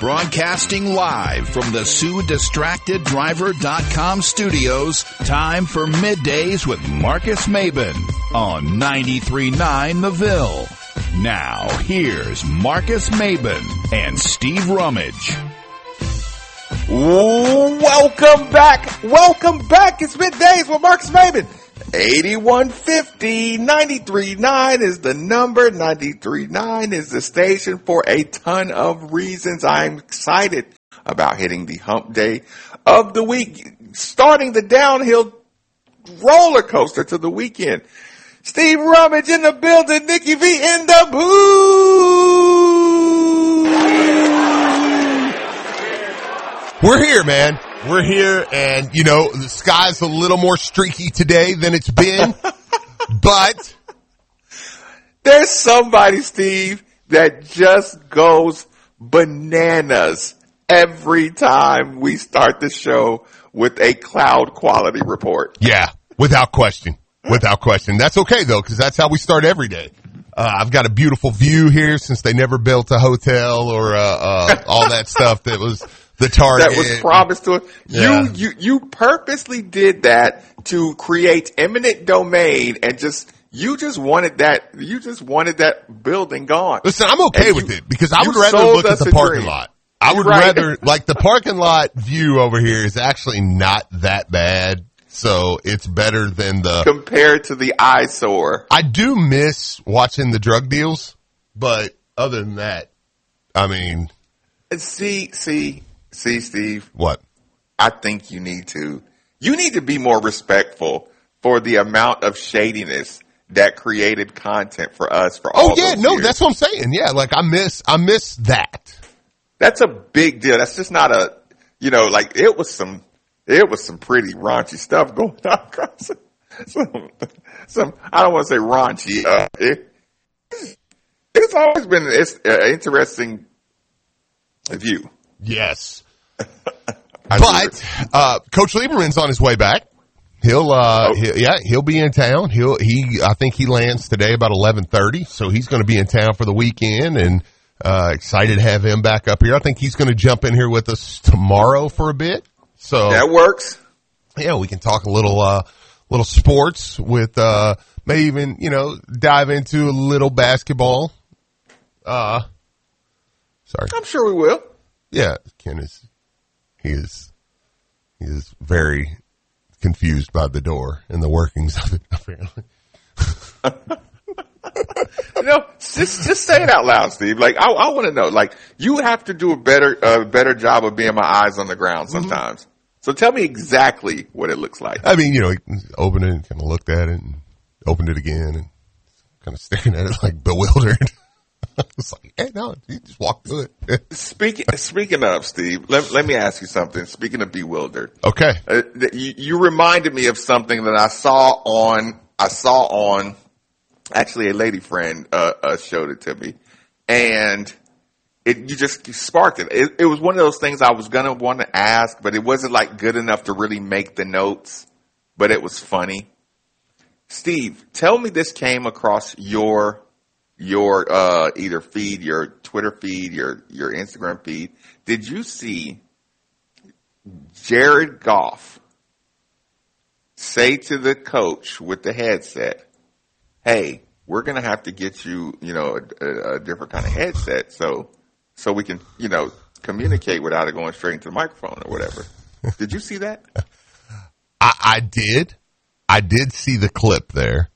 Broadcasting live from the SueDistractedDriver.com studios, time for Middays with Marcus Maben on 93.9 The Ville. Now, here's Marcus Maben and Steve Rummage. Welcome back. Welcome back. It's Middays with Marcus Maben. 8150 93.9 is the number. 93.9 is the station for a ton of reasons. I'm excited about hitting the hump day of the week, starting the downhill roller coaster to the weekend. Steve Rummage in the building. Nikki V in the booth. We're here, man. We're here, and, you know, the sky's a little more streaky today than it's been, but there's somebody, Steve, that just goes bananas every time we start the show with a cloud quality report. Yeah, without question. Without question. That's okay, though, because that's how we start every day. I've got a beautiful view here since they never built a hotel or all that stuff that was the target. That was promised to us. Yeah. You purposely did that to create eminent domain and you just wanted that building gone. Listen, I'm okay with it because I would rather sold look at us the a parking dream. lot. I would rather, like, the parking lot view over here is actually not that bad. So it's better than compared to the eyesore. I do miss watching the drug deals, but other than that, I mean. See, Steve. What? I think you need to be more respectful for the amount of shadiness that created content for us for all those years. That's what I'm saying. Yeah, like I miss that. That's a big deal. That's just not like it was some pretty raunchy stuff going on. Some I don't want to say raunchy. It's always been an interesting view. Yes. But Coach Lieberman's on his way back. He'll be in town. I think he lands today about 11:30, so he's going to be in town for the weekend, and excited to have him back up here. I think he's going to jump in here with us tomorrow for a bit. So that works. Yeah, we can talk a little sports with maybe even, dive into a little basketball. Sorry. I'm sure we will. Yeah, Ken is very confused by the door and the workings of it, apparently. Just say it out loud, Steve. Like, I want to know, like, you have to do a better job of being my eyes on the ground sometimes. Mm-hmm. So tell me exactly what it looks like. I mean, he opened it and kind of looked at it and opened it again and kind of staring at it like bewildered. It's like, hey, no, you just walk through it. Speaking of, Steve, let me ask you something. Speaking of bewildered. Okay. You reminded me of something that I saw on actually a lady friend, showed it to me, and you just sparked it. It was one of those things I was going to want to ask, but it wasn't like good enough to really make the notes, but it was funny. Steve, tell me this came across your either feed, your Twitter feed, your Instagram feed. Did you see Jared Goff say to the coach with the headset, hey, we're going to have to get you, a different kind of headset so we can, communicate without it going straight into the microphone or whatever. Did you see that? I did. I did see the clip there.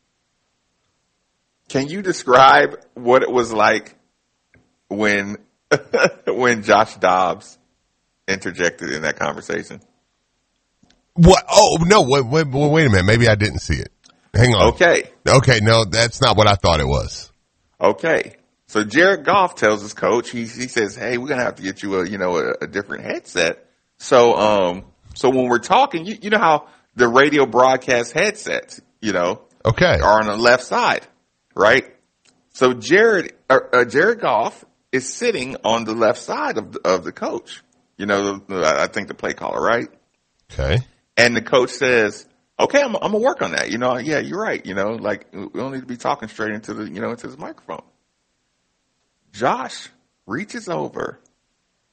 Can you describe what it was like when Josh Dobbs interjected in that conversation? What? Oh, no, wait a minute. Maybe I didn't see it. Hang on. Okay, no, that's not what I thought it was. Okay. So Jared Goff tells his coach, he says, hey, we're going to have to get you a different headset. So when we're talking, you know how the radio broadcast headsets, okay, are on the left side. Right? So Jared Goff is sitting on the left side of the coach. I think the play caller, right? Okay. And the coach says, okay, I'm gonna work on that. Yeah, you're right. Like we don't need to be talking straight into the, into this microphone. Josh reaches over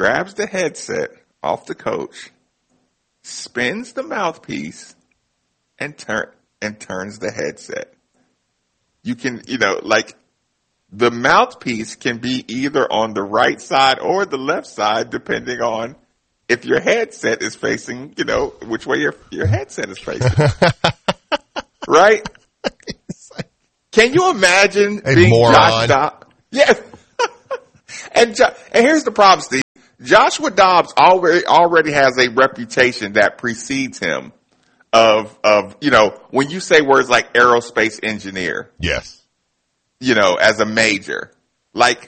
grabs the headset off the coach, spins the mouthpiece, and turns the headset. You can, the mouthpiece can be either on the right side or the left side, depending on if your headset is facing, which way your headset is facing. Right? Can you imagine being moron. Josh Dobbs? Yes. And here's the problem, Steve. Joshua Dobbs already has a reputation that precedes him of when you say words like aerospace engineer. Yes. As a major. Like,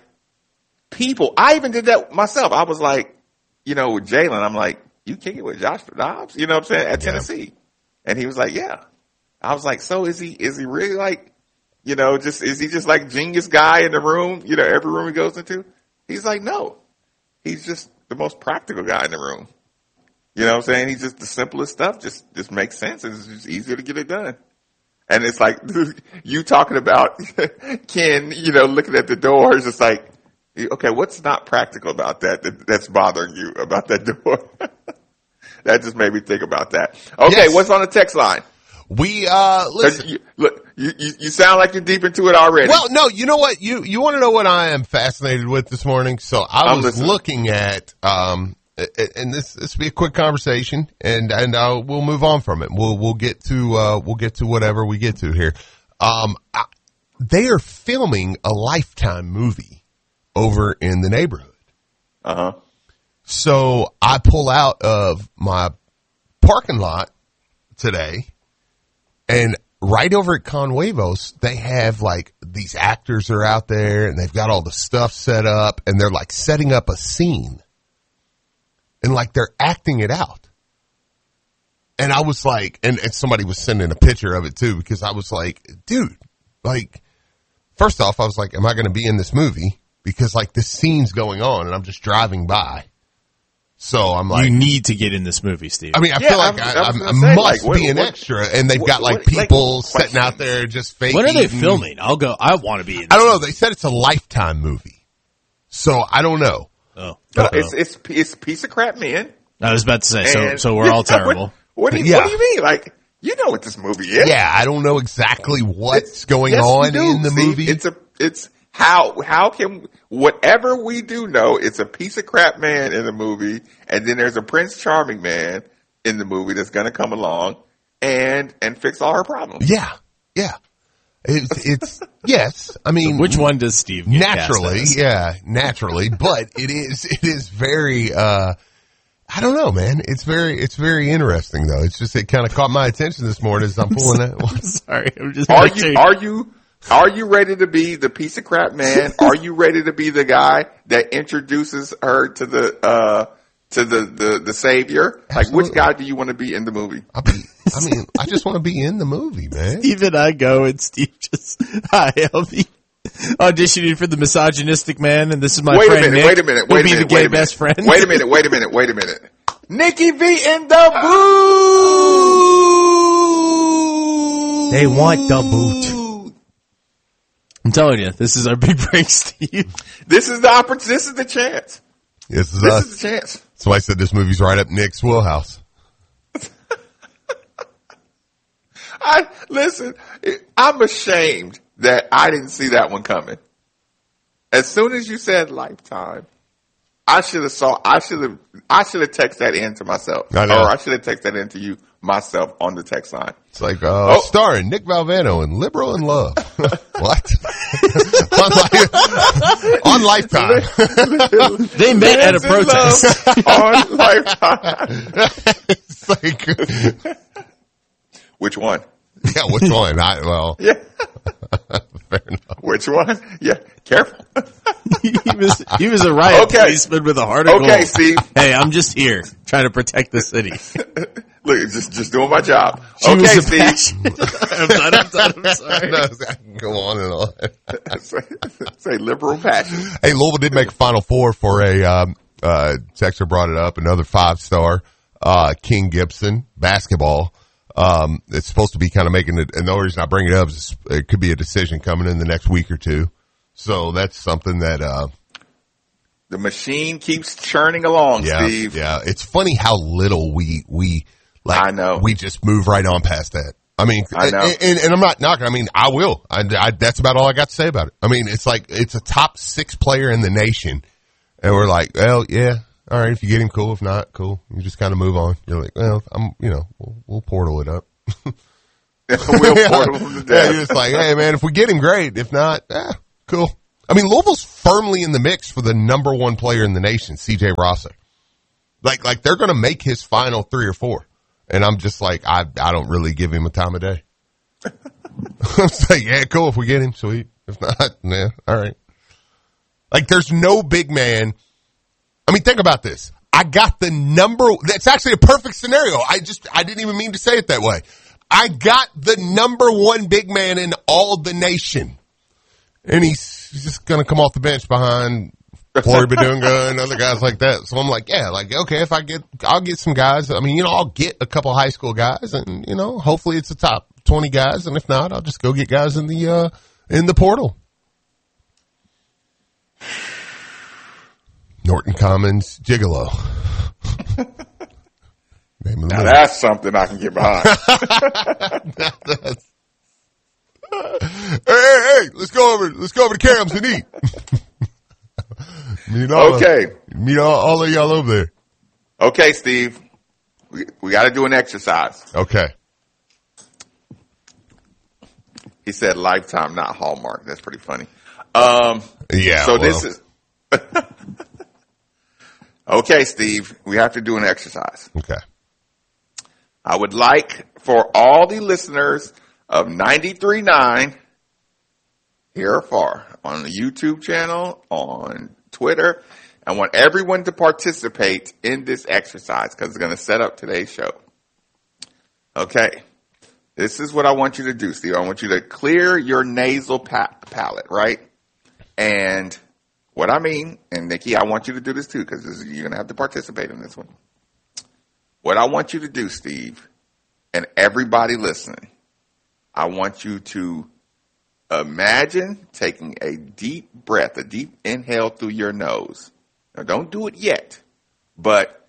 I even did that myself. I was like, with Jalen, I'm like, you kick it with Joshua Dobbs? You know what I'm saying? At Tennessee. And he was like, yeah. I was like, so is he really like, is he just like genius guy in the room, every room he goes into? He's like, no. He's just the most practical guy in the room. You know what I'm saying? He's just the simplest stuff just makes sense. It's just easier to get it done. And it's like, you talking about Ken, looking at the door, it's just like, okay, what's not practical about that's bothering you about that door? That just made me think about that. Okay, yes. What's on the text line? We, listen. You sound like you're deep into it already. Well, no, you know what? You want to know what I am fascinated with this morning? So I was looking at, and this will be a quick conversation, and we'll move on from it. We'll get to whatever we get to here. They are filming a Lifetime movie over in the neighborhood. Uh-huh. So I pull out of my parking lot today, and right over at Conhuevos, they have like these actors are out there and they've got all the stuff set up and they're like setting up a scene and like they're acting it out. And I was like, and somebody was sending a picture of it too, because I was like, dude, like, first off, I was like, am I going to be in this movie? Because like this scene's going on and I'm just driving by. So I'm like, you need to get in this movie, Steve. I mean, I feel like I must be an extra, and they've got like people sitting out there just fake. When are they filming? I'll go. I want to be in this. I don't know. They said it's a Lifetime movie, so I don't know. Oh, no, it's piece of crap men. I was about to say, so we're all terrible. What do you mean? Like, you know what this movie is? Yeah, I don't know exactly what's going on in the movie. It's how can, whatever we do know, it's a piece of crap man in the movie, and then there's a Prince Charming man in the movie that's going to come along and fix all her problems. Yeah. It's yes. I mean, so which one does Steve get naturally? Naturally, but it is very. I don't know, man. It's very interesting though. It's just it kind of caught my attention this morning as I'm pulling that. Sorry, I'm just. Are you ready to be the piece of crap man? Are you ready to be the guy that introduces her to the savior? Like, Absolutely. Which guy do you want to be in the movie? I just want to be in the movie, man. Steve and I go, and Steve just, hi, I'll be auditioning for the misogynistic man, and this is my friend Nick. Wait a minute. The gay best friend. Wait a minute. Nikki V in the booth. They want the boot. I'm telling you, this is our big break, Steve. This is the opportunity. This is the chance. This is the chance. Somebody said this movie's right up Nick's wheelhouse. Listen, I'm ashamed that I didn't see that one coming. As soon as you said Lifetime, I should have texted that in to myself. I know. Or I should have texted that in to you myself on the text line. It's like, starring Nick Valvano in Liberal in Love. What? on Lifetime. They met at a protest. On Lifetime. It's like, which one? Yeah, which one? Yeah. Fair enough. Which one? Yeah, careful. he was a riot policeman with a heart of gold. Okay, Steve. Hey, I'm just here trying to protect the city. Look, just doing my job. Steve. I'm done. I'm sorry. No, I can go on and on. Say liberal passion. Hey, Louisville did make a Final Four for a Texter brought it up, another 5-star, King Gibson basketball. It's supposed to be kind of making it, and the only reason I bring it up is it could be a decision coming in the next week or two. So that's something that, The machine keeps churning along, Yeah, Steve. yeah. It's funny how little we like. I know. We just move right on past that. I mean, I know. and I'm not knocking. I mean, I will. I that's about all I got to say about it. I mean, it's like it's a top 6 player in the nation, and we're like, well, yeah, all right. If you get him, cool. If not, cool. You just kind of move on. You're like, well, we'll portal it up. We'll portal him to Yeah, death. you're just like, hey, man, if we get him, great. If not, cool. I mean, Louisville's firmly in the mix for the number 1 player in the nation, C.J. Rosser. Like they're going to make his final 3 or 4. And I'm just like, I don't really give him a time of day. I'm saying, yeah, cool. If we get him, sweet. If not, yeah, all right. Like there's no big man. I mean, think about this. I got the number. That's actually a perfect scenario. I didn't even mean to say it that way. I got the number 1 big man in all the nation. And he's just going to come off the bench behind Flory Badunga and other guys like that. So I'm like, yeah, like, okay, I'll get some guys. I mean, I'll get a couple high school guys and, hopefully it's the top 20 guys. And if not, I'll just go get guys in the portal. Norton Commons Gigolo. Name of the Now movie. that's something I can get behind. Hey, let's go over to Cam's and eat. Okay. Meet all of y'all over there. Okay, Steve. We got to do an exercise. Okay. He said Lifetime, not Hallmark. That's pretty funny. Yeah. So this is okay, Steve. We have to do an exercise. Okay. I would like for all the listeners of 93.9 here or far on the YouTube channel, on Twitter, I want everyone to participate in this exercise because it's going to set up today's show. Okay. This is what I want you to do, Steve. I want you to clear your nasal palate, right? And what I mean, and Nikki, I want you to do this too because you're going to have to participate in this one. What I want you to do, Steve, and everybody listening, I want you to imagine taking a deep breath, a deep inhale through your nose. Now, don't do it yet, but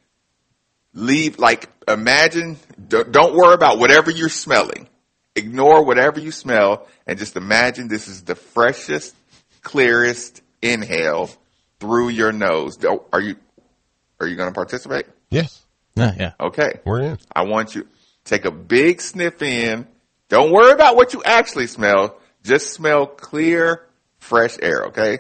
imagine, don't worry about whatever you're smelling. Ignore whatever you smell and just imagine this is the freshest, clearest inhale through your nose. Are you going to participate? Yes. Yeah. Okay. We're in. I want you to take a big sniff in. Don't worry about what you actually smell. Just smell clear, fresh air, okay?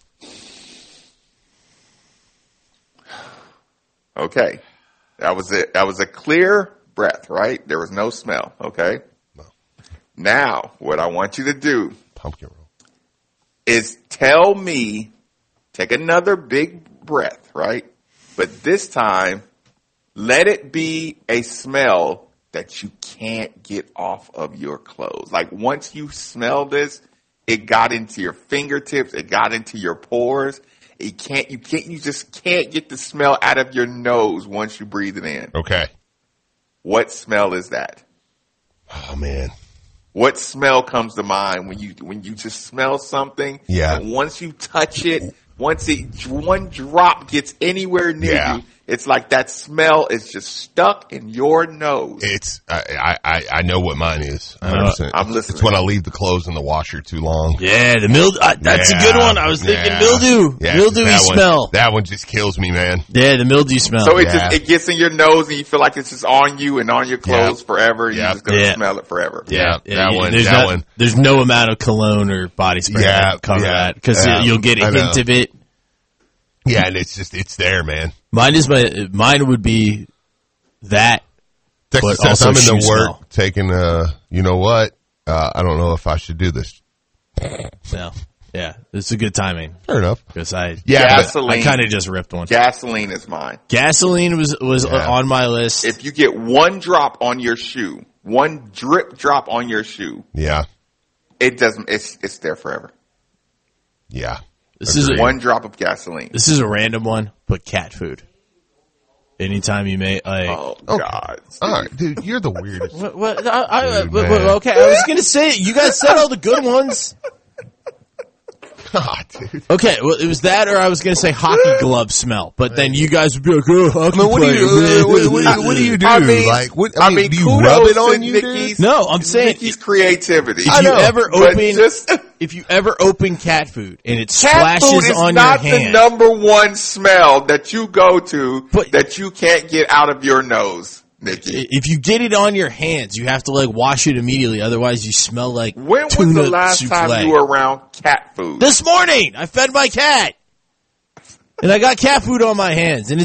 Okay. That was it. That was a clear breath, right? There was no smell, okay? No. Now, what I want you to do Pumpkin roll. is tell me, take another big breath, right? But this time, let it be a smell that you can't get off of your clothes. Like once you smell this, it got into your fingertips, it got into your pores. You just can't get the smell out of your nose once you breathe it in. Okay. What smell is that? Oh man. What smell comes to mind when you just smell something? Yeah. And once you touch it, once one drop gets anywhere near you, it's like that smell is just stuck in your nose. It's I know what mine is. 100%. I'm listening. It's when I leave the clothes in the washer too long. Yeah, the mildew. That's a good one. I was thinking mildew. Yeah, Mildewy that smell. One, that one just kills me, man. Yeah, the mildew smell. So it gets in your nose and you feel like it's just on you and on your clothes forever. You're just going to smell it forever. That one. There's no amount of cologne or body spray that can cover that because you'll get a hint of it. Yeah, and it's there, man. Mine would be that. Texas but says also I'm in the shoe work smell. taking you know what? I don't know if I should do this. No. Yeah, it's a good timing. Fair enough. Because Gasoline. I kind of just ripped one. Gasoline is mine. Gasoline was on my list. If you get one drop on your shoe, one drip drop on your shoe, it doesn't. It's there forever. Yeah. This is one drop of gasoline. This is a random one, but cat food. Anytime you make God. All right, dude, you're the weirdest. Okay, I was gonna say you guys said all the good ones. God, dude. Okay, well, it was that, or I was going to say hockey glove smell, but then you guys would be like, oh, hockey What do you do? I mean, do you rub it on you, dude? Nikki's, No, I'm saying Nikki's creativity. if you ever open cat food and it Cat food splashes is on not your hand, the number one smell that you go to But- that you can't get out of your nose, Nikki. if you get it on your hands, you have to like wash it immediately. Otherwise, you smell like When was tuna the last souffle. time you were around cat food? This morning, I fed my cat, and I got cat food on my hands, and